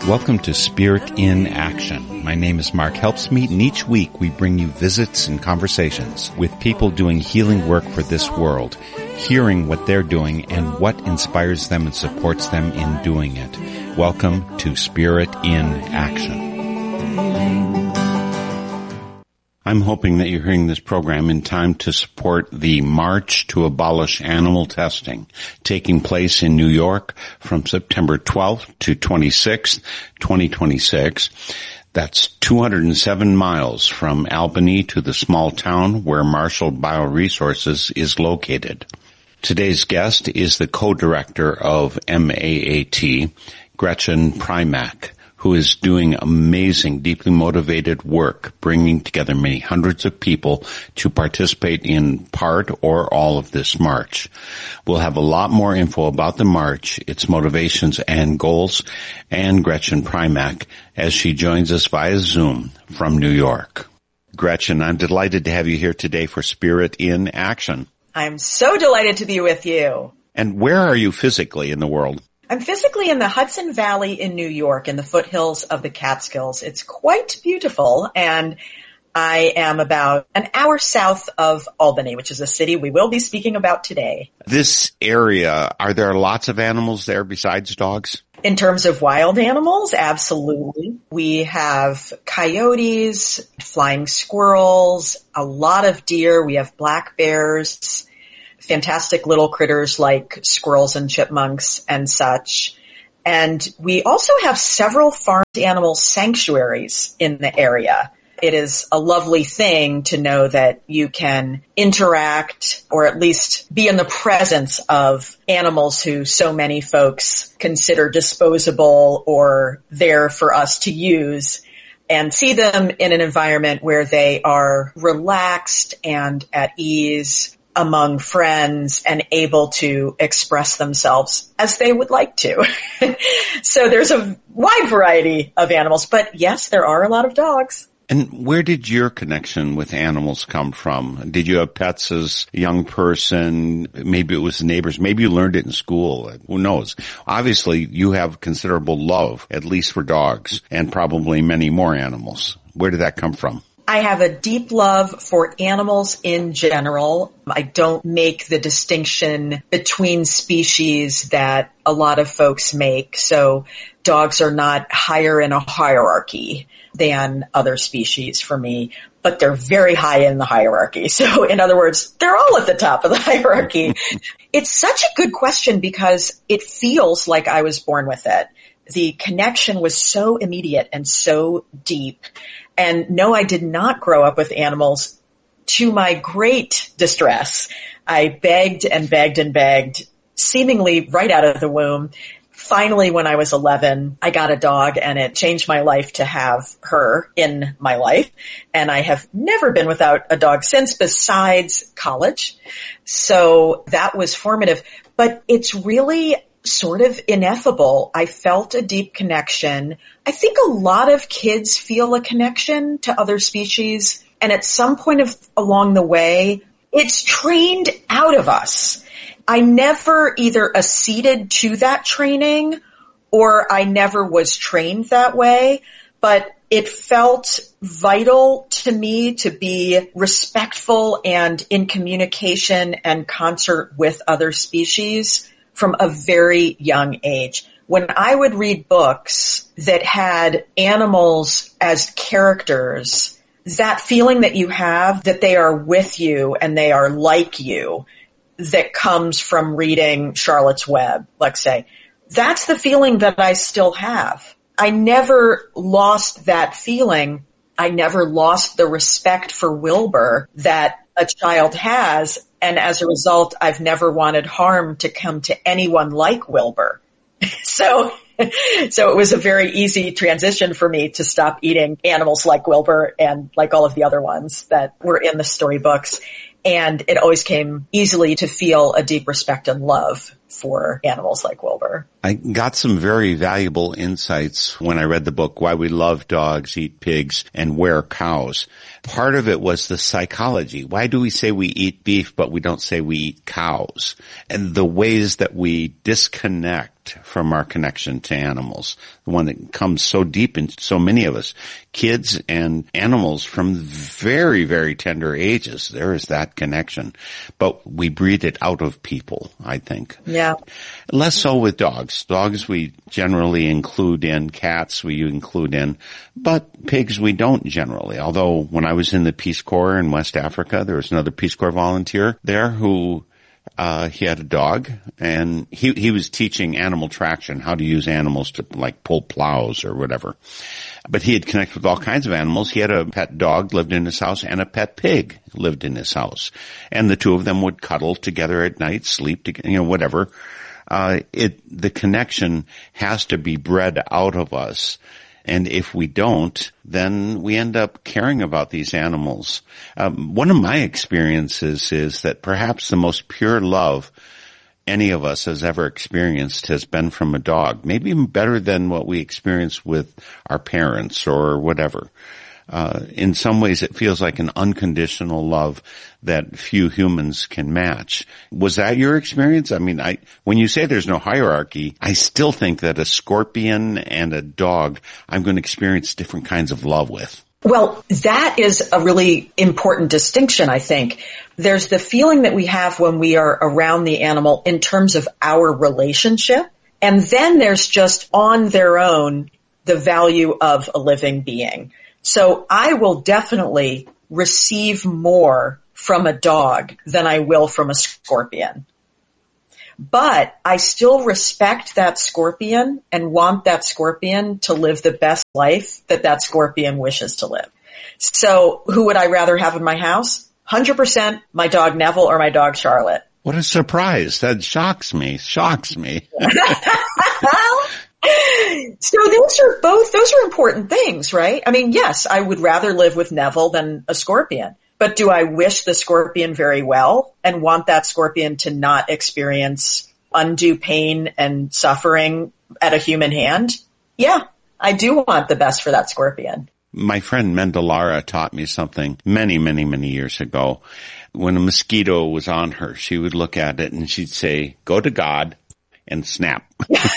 Welcome to Spirit in Action. My name is Mark Helpsmeet, and each week we bring you visits and conversations with people doing healing work for this world, hearing what they're doing and what inspires them and supports them in doing it. Welcome to Spirit in Action. I'm hoping that you're hearing this program in time to support the March to Abolish Animal Testing taking place in New York from September 12th to 26th, 2026. That's 207 miles from Albany to the small town where Marshall Bioresources is located. Today's guest is the co-director of MAAT, Gretchen Primack, who is doing amazing, deeply motivated work, bringing together many hundreds of people to participate in part or all of this march. We'll have a lot more info about the march, its motivations and goals, and Gretchen Primack as she joins us via Zoom from New York. Gretchen, I'm delighted to have you here today for Spirit in Action. I'm so delighted to be with you. And where are you physically in the world? I'm physically in the Hudson Valley in New York, in the foothills of the Catskills. It's quite beautiful, and I am about an hour south of Albany, which is a city we will be speaking about today. This area, are there lots of animals there besides dogs? In terms of wild animals, absolutely. We have coyotes, flying squirrels, a lot of deer. We have black bears, fantastic little critters like squirrels and chipmunks and such. And we also have several farmed animal sanctuaries in the area. It is a lovely thing to know that you can interact or at least be in the presence of animals who so many folks consider disposable or there for us to use, and see them in an environment where they are relaxed and at ease among friends and able to express themselves as they would like to. So there's a wide variety of animals, but yes, there are a lot of dogs. And where did your connection with animals come from? Did you have pets as a young person? Maybe it was neighbors. Maybe you learned it in school. Who knows? Obviously, you have considerable love, at least for dogs, and probably many more animals. Where did that come from? I have a deep love for animals in general. I don't make the distinction between species that a lot of folks make. So dogs are not higher in a hierarchy than other species for me, but they're very high in the hierarchy. So in other words, they're all at the top of the hierarchy. It's such a good question because it feels like I was born with it. The connection was so immediate and so deep. And no, I did not grow up with animals, to my great distress. I begged and begged and begged, seemingly right out of the womb. Finally, when I was 11, I got a dog, and it changed my life to have her in my life. And I have never been without a dog since, besides college. So that was formative. But it's really sort of ineffable. I felt a deep connection. I think a lot of kids feel a connection to other species, and at some point along the way, it's trained out of us. I never either acceded to that training or I never was trained that way, but it felt vital to me to be respectful and in communication and concert with other species from a very young age. When I would read books that had animals as characters, that feeling that you have that they are with you and they are like you, that comes from reading Charlotte's Web, let's say, that's the feeling that I still have. I never lost that feeling. I never lost the respect for Wilbur that a child has. And as a result, I've never wanted harm to come to anyone like Wilbur. So it was a very easy transition for me to stop eating animals like Wilbur and like all of the other ones that were in the storybooks. And it always came easily to feel a deep respect and love for animals like Wilbur. I got some very valuable insights when I read the book, Why We Love Dogs, Eat Pigs, and Wear Cows. Part of it was the psychology. Why do we say we eat beef, but we don't say we eat cows? And the ways that we disconnect from our connection to animals, the one that comes so deep in so many of us, kids and animals from very, very tender ages. There is that connection. But we breed it out of people, I think. Yeah. Less so with dogs. Dogs we generally include in, cats we include in, but pigs we don't generally. Although when I was in the Peace Corps in West Africa, there was another Peace Corps volunteer there who he had a dog, and he was teaching animal traction, how to use animals to like pull plows or whatever. But he had connected with all kinds of animals. He had a pet dog lived in his house and a pet pig lived in his house. And the two of them would cuddle together at night, sleep together, whatever. The connection has to be bred out of us. And if we don't, then we end up caring about these animals. One of my experiences is that perhaps the most pure love any of us has ever experienced has been from a dog, maybe even better than what we experience with our parents or whatever. In some ways it feels like an unconditional love that few humans can match. Was that your experience? I mean, when you say there's no hierarchy, I still think that a scorpion and a dog I'm going to experience different kinds of love with. Well, that is a really important distinction, I think. There's the feeling that we have when we are around the animal in terms of our relationship. And then there's just on their own the value of a living being. So I will definitely receive more from a dog than I will from a scorpion. But I still respect that scorpion and want that scorpion to live the best life that scorpion wishes to live. So who would I rather have in my house? 100% my dog Neville or my dog Charlotte. What a surprise. That shocks me. So those are important things, right? I mean, yes, I would rather live with Neville than a scorpion, but do I wish the scorpion very well and want that scorpion to not experience undue pain and suffering at a human hand? Yeah, I do want the best for that scorpion. My friend Mendelara taught me something many, many, many years ago. When a mosquito was on her, she would look at it and she'd say, "Go to God," and snap.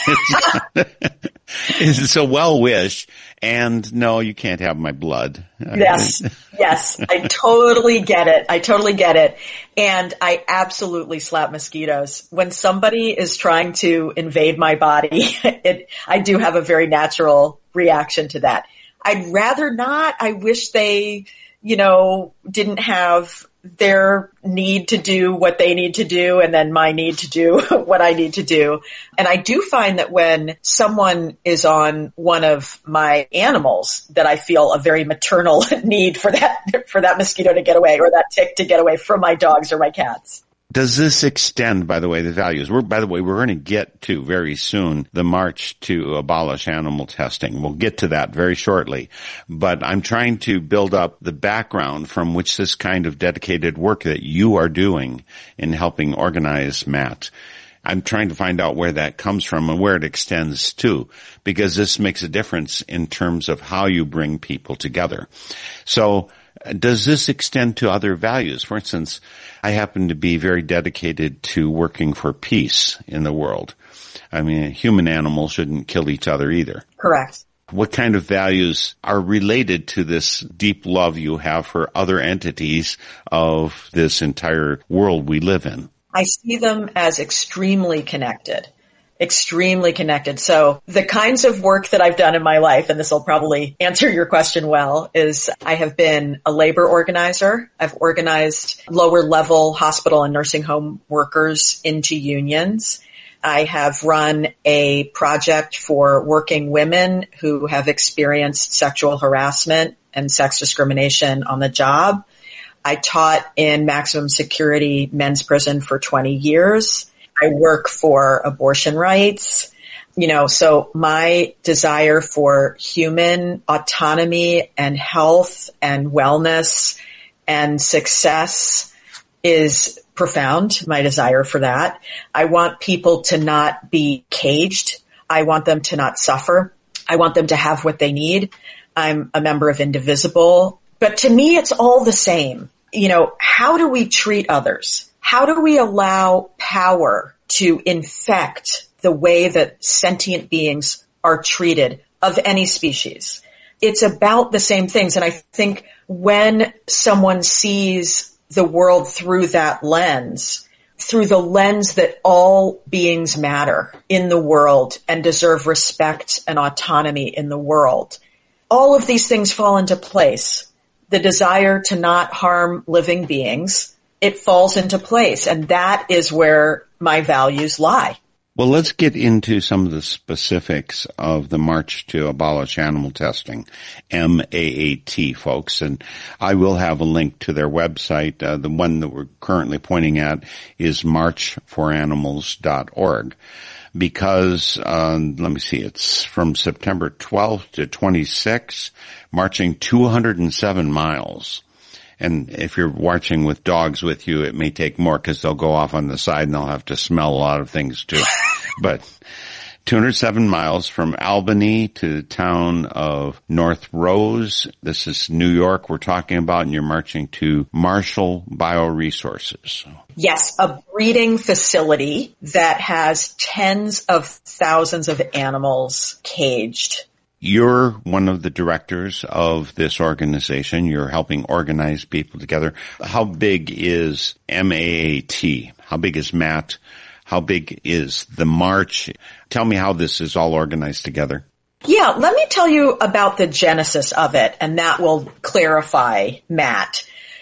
It's a well wish, and no, you can't have my blood. Yes, I totally get it. And I absolutely slap mosquitoes. When somebody is trying to invade my body, I do have a very natural reaction to that. I'd rather not. I wish they, didn't have their need to do what they need to do and then my need to do what I need to do. And I do find that when someone is on one of my animals, that I feel a very maternal need for that mosquito to get away or that tick to get away from my dogs or my cats. Does this extend, by the way, the values? We're going to get to very soon the march to abolish animal testing. We'll get to that very shortly. But I'm trying to build up the background from which this kind of dedicated work that you are doing in helping organize MAT. I'm trying to find out where that comes from and where it extends to, because this makes a difference in terms of how you bring people together. So, does this extend to other values? For instance, I happen to be very dedicated to working for peace in the world. I mean, human animals shouldn't kill each other either. Correct. What kind of values are related to this deep love you have for other entities of this entire world we live in? I see them as extremely connected. So the kinds of work that I've done in my life, and this will probably answer your question well, is I have been a labor organizer. I've organized lower level hospital and nursing home workers into unions. I have run a project for working women who have experienced sexual harassment and sex discrimination on the job. I taught in maximum security men's prison for 20 years. I work for abortion rights, so my desire for human autonomy and health and wellness and success is profound, my desire for that. I want people to not be caged. I want them to not suffer. I want them to have what they need. I'm a member of Indivisible. But to me, it's all the same. How do we treat others? How do we allow power to infect the way that sentient beings are treated of any species? It's about the same things. And I think when someone sees the world through that lens, through the lens that all beings matter in the world and deserve respect and autonomy in the world, all of these things fall into place. The desire to not harm living beings, it falls into place. And that is where my values lie. Well, let's get into some of the specifics of the March to Abolish Animal Testing, MAAT, folks. And I will have a link to their website. The one that we're currently pointing at is marchforanimals.org. Because, let me see, it's from September 12th to 26th, marching 207 miles. And if you're watching with dogs with you, it may take more because they'll go off on the side and they'll have to smell a lot of things too. But 207 miles from Albany to the town of North Rose. This is New York we're talking about, and you're marching to Marshall Bioresources. Yes, a breeding facility that has tens of thousands of animals caged. You're one of the directors of this organization. You're helping organize people together. How big is MAAT? How big is MAT? How big is the march? Tell me how this is all organized together. Yeah, let me tell you about the genesis of it, and that will clarify MAT.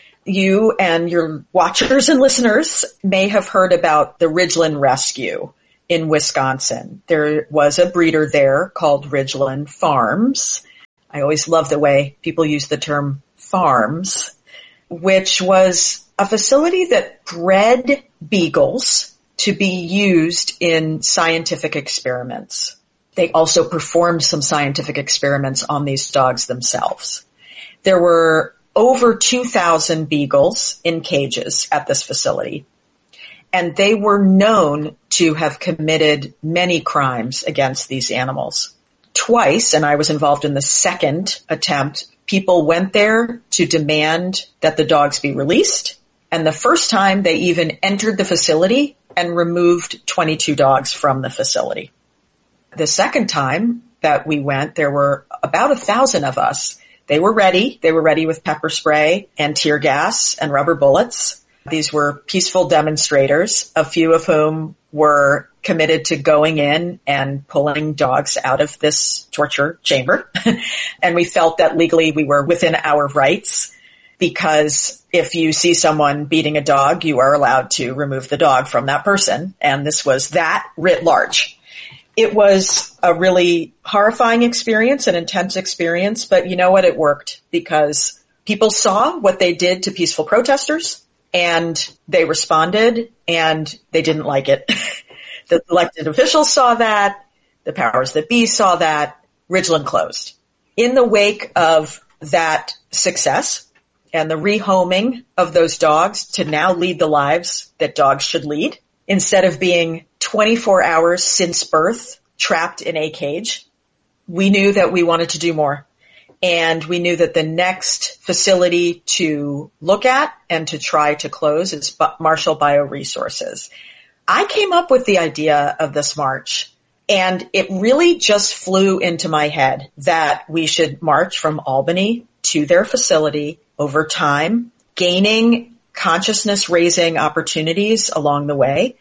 You and your watchers and listeners may have heard about the Ridgeland Rescue in Wisconsin. There was a breeder there called Ridgeland Farms. I always love the way people use the term farms, which was a facility that bred beagles to be used in scientific experiments. They also performed some scientific experiments on these dogs themselves. There were over 2,000 beagles in cages at this facility, and they were known to have committed many crimes against these animals. Twice, and I was involved in the second attempt, people went there to demand that the dogs be released. And the first time, they even entered the facility and removed 22 dogs from the facility. The second time that we went, there were about 1,000 of us. They were ready. They were ready with pepper spray and tear gas and rubber bullets. These were peaceful demonstrators, a few of whom were committed to going in and pulling dogs out of this torture chamber. And we felt that legally we were within our rights, because if you see someone beating a dog, you are allowed to remove the dog from that person. And this was that writ large. It was a really horrifying experience, an intense experience, but you know what? It worked because people saw what they did to peaceful protesters and they responded and they didn't like it. The elected officials saw that. The powers that be saw that. Ridgeland closed. In the wake of that success and the rehoming of those dogs to now lead the lives that dogs should lead, instead of being 24 hours since birth trapped in a cage, we knew that we wanted to do more. And we knew that the next facility to look at and to try to close is Marshall Bioresources. I came up with the idea of this march, and it really just flew into my head that we should march from Albany to their facility over time, gaining consciousness-raising opportunities along the way.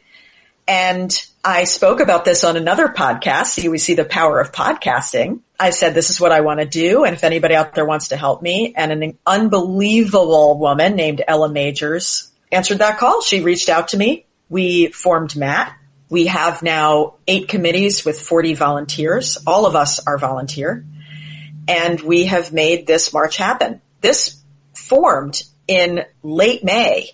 And I spoke about this on another podcast. We see the power of podcasting. I said, this is what I want to do. And if anybody out there wants to help me, and an unbelievable woman named Ella Majors answered that call. She reached out to me. We formed MAT. We have now 8 committees with 40 volunteers. All of us are volunteer. And we have made this march happen. This formed in late May.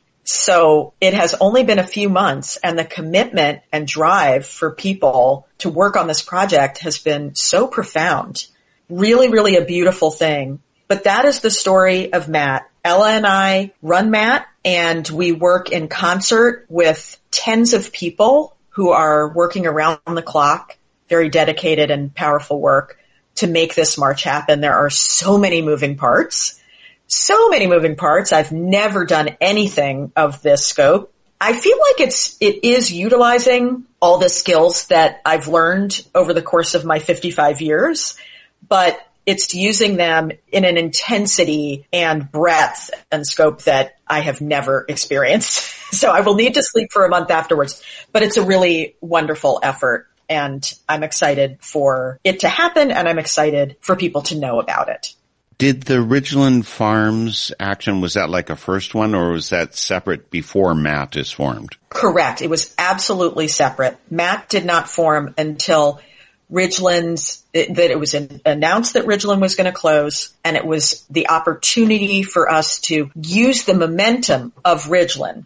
So it has only been a few months, and the commitment and drive for people to work on this project has been so profound. Really, really a beautiful thing. But that is the story of Matt. Ella and I run Matt, and we work in concert with tens of people who are working around the clock, very dedicated and powerful work to make this march happen. There are so many moving parts. So many moving parts. I've never done anything of this scope. I feel like it is utilizing all the skills that I've learned over the course of my 55 years, but it's using them in an intensity and breadth and scope that I have never experienced. So I will need to sleep for a month afterwards, but it's a really wonderful effort, and I'm excited for it to happen, and I'm excited for people to know about it. Did the Ridgeland Farms action, was that like a first one, or was that separate before Matt is formed? Correct. It was absolutely separate. Matt did not form until it was announced that Ridgeland was going to close, and it was the opportunity for us to use the momentum of Ridgeland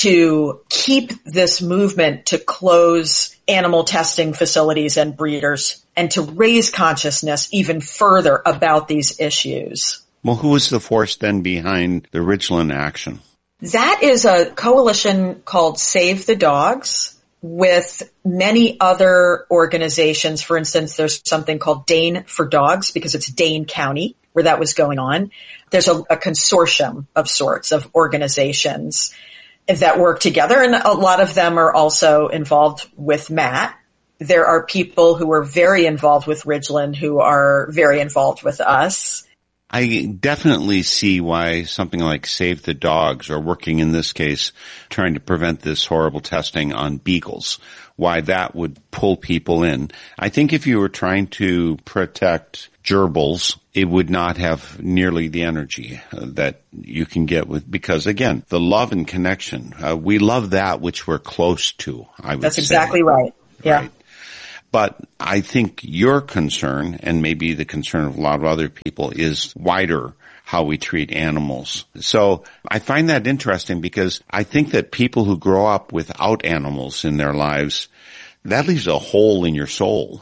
to keep this movement to close animal testing facilities and breeders and to raise consciousness even further about these issues. Well, who was the force then behind the Ridgeland action? That is a coalition called Save the Dogs with many other organizations. For instance, there's something called Dane for Dogs because it's Dane County where that was going on. There's a consortium of sorts of organizations that work together, and a lot of them are also involved with Matt. There are people who are very involved with Ridgeland who are very involved with us. I definitely see why something like Save the Dogs, or working in this case, trying to prevent this horrible testing on beagles, why that would pull people in. I think if you were trying to protect gerbils, it would not have nearly the energy that you can get with, because again, the love and connection, we love that which we're close to, I would say. That's exactly right. Yeah. Right. But I think your concern, and maybe the concern of a lot of other people, is wider how we treat animals. So I find that interesting because I think that people who grow up without animals in their lives, that leaves a hole in your soul.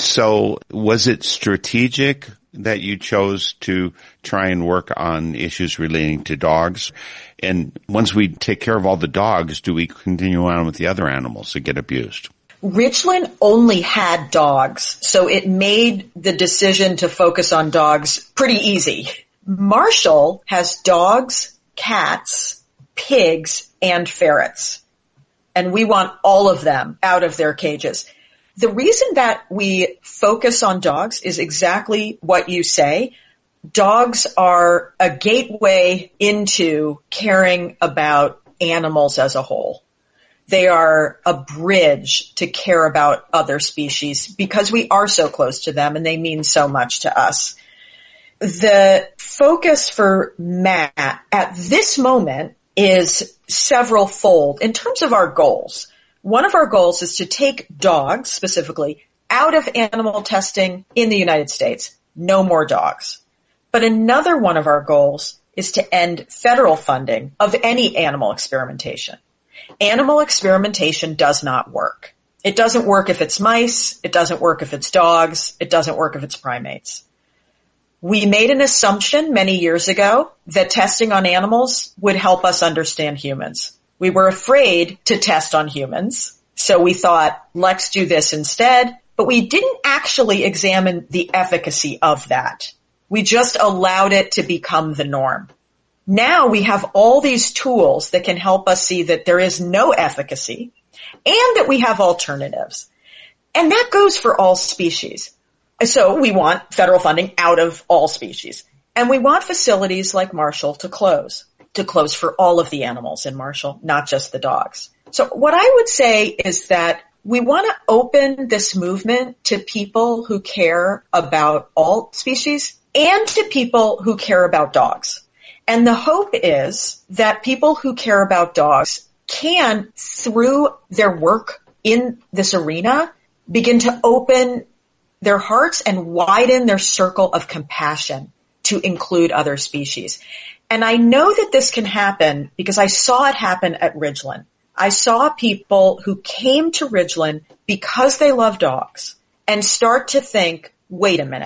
So was it strategic that you chose to try and work on issues relating to dogs? And once we take care of all the dogs, do we continue on with the other animals that get abused? Ridgeland only had dogs, so it made the decision to focus on dogs pretty easy. Marshall has dogs, cats, pigs, and ferrets, and we want all of them out of their cages. The reason that we focus on dogs is exactly what you say. Dogs are a gateway into caring about animals as a whole. They are a bridge to care about other species because we are so close to them and they mean so much to us. The focus for Matt at this moment is several-fold in terms of our goals. One of our goals is to take dogs specifically out of animal testing in the United States. No more dogs. But another one of our goals is to end federal funding of any animal experimentation. Animal experimentation does not work. It doesn't work if it's mice. It doesn't work if it's dogs. It doesn't work if it's primates. We made an assumption many years ago that testing on animals would help us understand humans. We were afraid to test on humans, so we thought, let's do this instead. But we didn't actually examine the efficacy of that. We just allowed it to become the norm. Now we have all these tools that can help us see that there is no efficacy and that we have alternatives. And that goes for all species. So we want federal funding out of all species. And we want facilities like Marshall to close for all of the animals in Marshall, not just the dogs. So what I would say is that we want to open this movement to people who care about all species and to people who care about dogs. And the hope is that people who care about dogs can, through their work in this arena, begin to open their hearts and widen their circle of compassion to include other species. And I know that this can happen because I saw it happen at Ridgeland. I saw people who came to Ridgeland because they love dogs and start to think, wait a minute,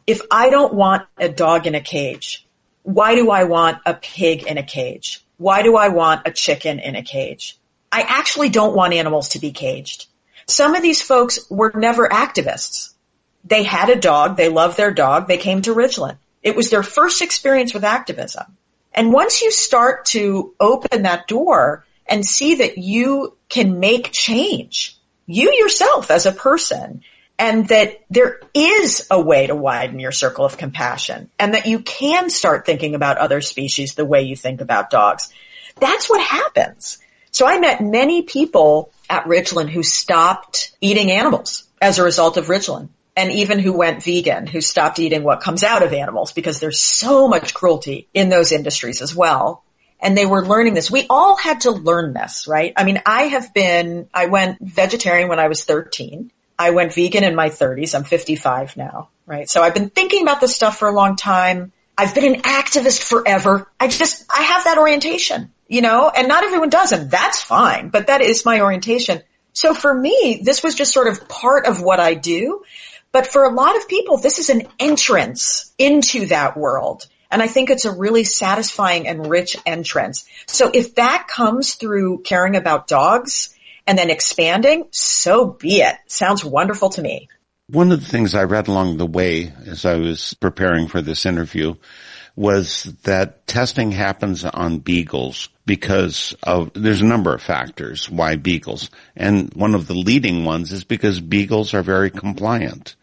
If I don't want a dog in a cage, why do I want a pig in a cage? Why do I want a chicken in a cage? I actually don't want animals to be caged. Some of these folks were never activists. They had a dog. They loved their dog. They came to Ridgeland. It was their first experience with activism. And once you start to open that door and see that you can make change, you yourself as a person, and that there is a way to widen your circle of compassion, and that you can start thinking about other species the way you think about dogs, that's what happens. So I met many people at Ridgeland who stopped eating animals as a result of Ridgeland, and even who went vegan, who stopped eating what comes out of animals, because there's so much cruelty in those industries as well. And they were learning this. We all had to learn this, right? I mean, I went vegetarian when I was 13. I went vegan in my 30s. I'm 55 now, right? So I've been thinking about this stuff for a long time. I've been an activist forever. I have that orientation, and not everyone does, and that's fine, but that is my orientation. So for me, this was just sort of part of what I do. But for a lot of people, this is an entrance into that world. And I think it's a really satisfying and rich entrance. So if that comes through caring about dogs and then expanding, so be it. Sounds wonderful to me. One of the things I read along the way as I was preparing for this interview was that testing happens on beagles because there's a number of factors why beagles. And one of the leading ones is because beagles are very compliant.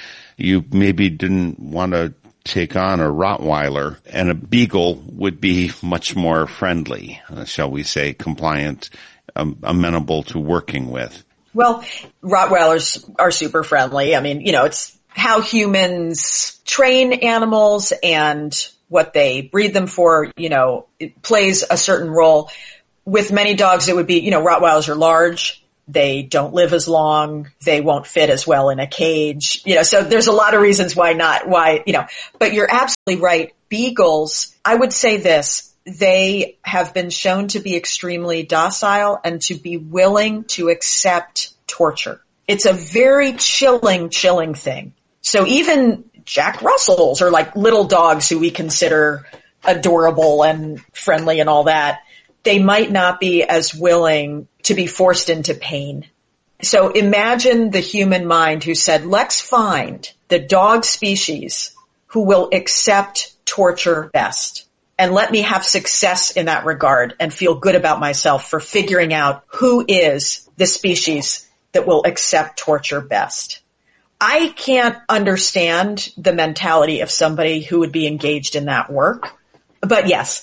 You maybe didn't want to take on a Rottweiler, and a beagle would be much more friendly, shall we say, compliant, amenable to working with. Well, Rottweilers are super friendly. I mean, it's how humans train animals and what they breed them for, it plays a certain role. With many dogs, it would be, Rottweilers are large. They don't live as long. They won't fit as well in a cage. So there's a lot of reasons why not, but you're absolutely right. Beagles, I would say this, they have been shown to be extremely docile and to be willing to accept torture. It's a very chilling thing. So even Jack Russells are like little dogs who we consider adorable and friendly and all that. They might not be as willing to be forced into pain. So imagine the human mind who said, let's find the dog species who will accept torture best. And let me have success in that regard and feel good about myself for figuring out who is the species that will accept torture best. I can't understand the mentality of somebody who would be engaged in that work. But yes,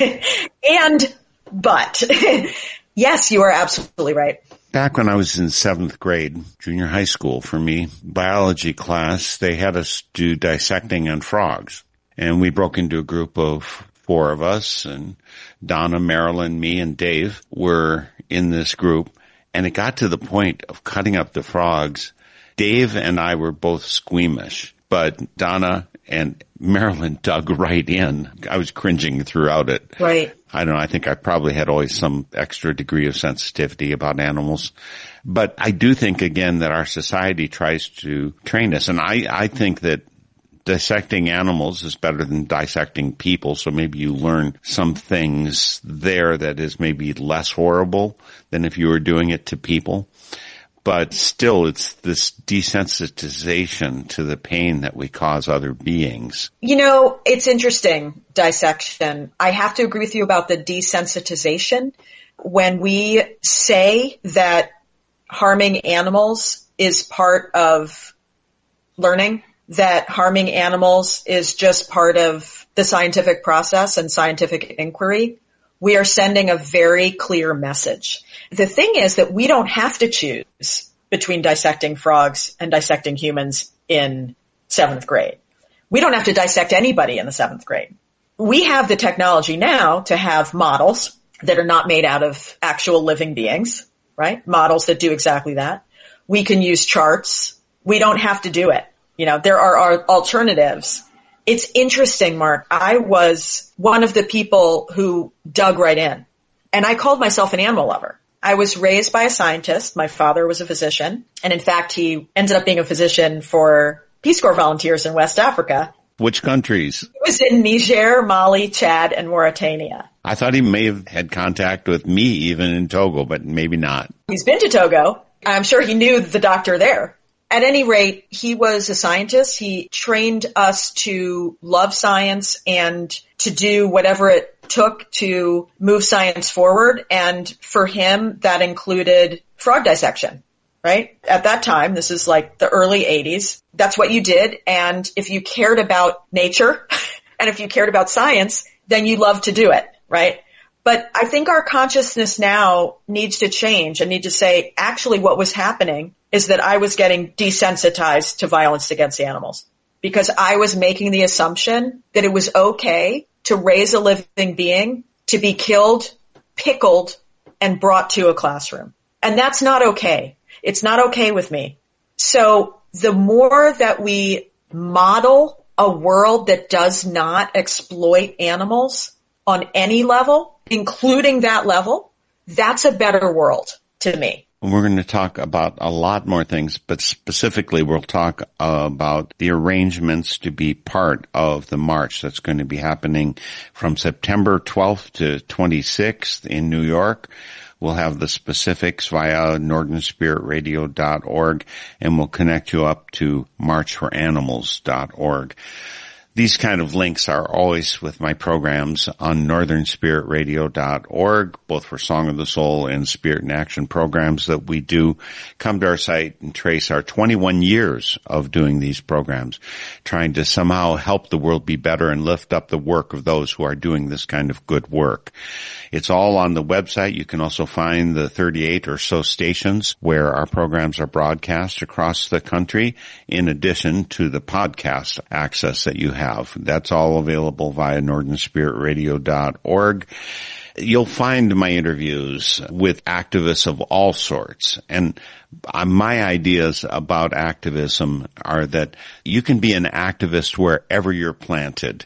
but yes, you are absolutely right. Back when I was in 7th grade, junior high school for me, biology class, they had us do dissecting on frogs. And we broke into a group of 4 of us, and Donna, Marilyn, me, and Dave were in this group. And it got to the point of cutting up the frogs. Dave and I were both squeamish, but Donna and Marilyn dug right in. I was cringing throughout it. Right. I don't know. I think I probably had always some extra degree of sensitivity about animals. But I do think, again, that our society tries to train us. And I think that dissecting animals is better than dissecting people. So maybe you learn some things there that is maybe less horrible than if you were doing it to people. But still, it's this desensitization to the pain that we cause other beings. It's interesting, dissection. I have to agree with you about the desensitization. When we say that harming animals is part of learning, that harming animals is just part of the scientific process and scientific inquiry, we are sending a very clear message. The thing is that we don't have to choose between dissecting frogs and dissecting humans in 7th grade. We don't have to dissect anybody in the 7th grade. We have the technology now to have models that are not made out of actual living beings, right? Models that do exactly that. We can use charts. We don't have to do it. There are alternatives. It's interesting, Mark. I was one of the people who dug right in, and I called myself an animal lover. I was raised by a scientist. My father was a physician, and in fact, he ended up being a physician for Peace Corps volunteers in West Africa. Which countries? He was in Niger, Mali, Chad, and Mauritania. I thought he may have had contact with me even in Togo, but maybe not. He's been to Togo. I'm sure he knew the doctor there. At any rate, he was a scientist. He trained us to love science and to do whatever it took to move science forward. And for him, that included frog dissection. Right? At that time, this is like the early 80s. That's what you did. And if you cared about nature and if you cared about science, then you loved to do it. Right? But I think our consciousness now needs to change and need to say, actually, what was happening is that I was getting desensitized to violence against animals because I was making the assumption that it was okay to raise a living being to be killed, pickled, and brought to a classroom. And that's not okay. It's not okay with me. So the more that we model a world that does not exploit animals on any level, including that level, that's a better world to me. We're going to talk about a lot more things, but specifically we'll talk about the arrangements to be part of the march that's going to be happening from September 12th to 26th in New York. We'll have the specifics via northernspiritradio.org, and we'll connect you up to marchforanimals.org. These kind of links are always with my programs on northernspiritradio.org, both for Song of the Soul and Spirit in Action programs that we do. Come to our site and trace our 21 years of doing these programs, trying to somehow help the world be better and lift up the work of those who are doing this kind of good work. It's all on the website. You can also find the 38 or so stations where our programs are broadcast across the country, in addition to the podcast access that you have. That's all available via northernspiritradio.org. You'll find my interviews with activists of all sorts. And my ideas about activism are that you can be an activist wherever you're planted.